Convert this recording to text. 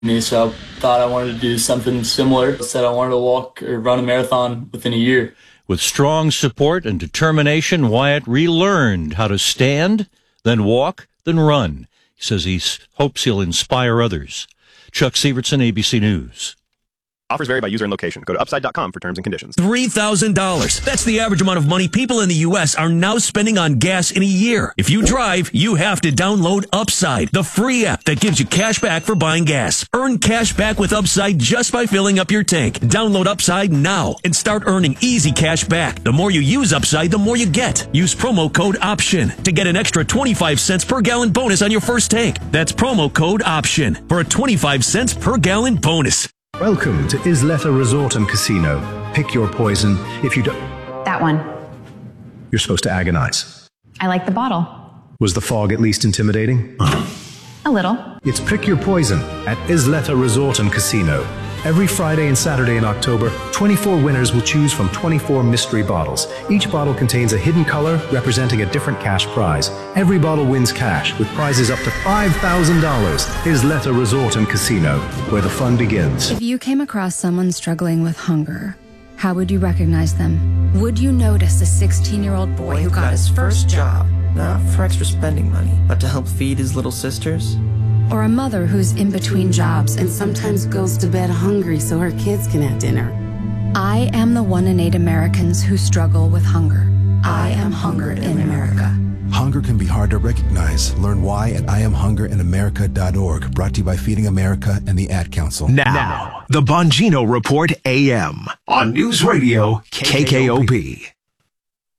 me, so I thought I wanted to do something similar. I said I wanted to walk or run a marathon within a year. With strong support and determination, Wyatt relearned how to stand, then walk, then run. He says he hopes he'll inspire others. Chuck Severson, ABC News. Offers vary by user and location. Go to upside.com for terms and conditions. $3,000. That's the average amount of money people in the U.S. are now spending on gas in a year. If you drive, you have to download Upside, the free app that gives you cash back for buying gas. Earn cash back with Upside just by filling up your tank. Download Upside now and start earning easy cash back. The more you use Upside, the more you get. Use promo code OPTION to get an extra 25 cents per gallon bonus on your first tank. That's promo code OPTION for a 25 cents per gallon bonus. Welcome to Isleta Resort and Casino. Pick your poison. If you don't... That one. You're supposed to agonize. I like the bottle. Was the fog at least intimidating? A little. It's Pick Your Poison at Isleta Resort and Casino. Every Friday and Saturday in October, 24 winners will choose from 24 mystery bottles. Each bottle contains a hidden color representing a different cash prize. Every bottle wins cash with prizes up to $5,000. Isleta Resort and Casino, where the fun begins. If you came across someone struggling with hunger, how would you recognize them? Would you notice a 16-year-old boy who got his first job? Not for extra spending money, but to help feed his little sisters? Or a mother who's in between jobs and sometimes goes to bed hungry so her kids can have dinner? I am the 1 in 8 Americans who struggle with hunger. I am Hunger in America. Hunger can be hard to recognize. Learn why at IamHungerInAmerica.org. Brought to you by Feeding America and the Ad Council. Now, the Bongino Report AM on News Radio KKOB.